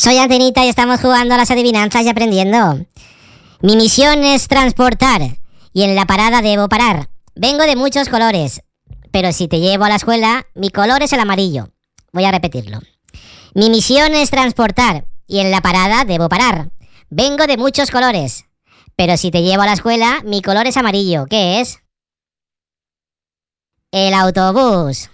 Soy Antenita y estamos jugando a las adivinanzas y aprendiendo. Mi misión es transportar y en la parada debo parar. Vengo de muchos colores, pero si te llevo a la escuela, mi color es el amarillo. Voy a repetirlo. Mi misión es transportar y en la parada debo parar. Vengo de muchos colores, pero si te llevo a la escuela, mi color es amarillo. ¿Qué es? El autobús.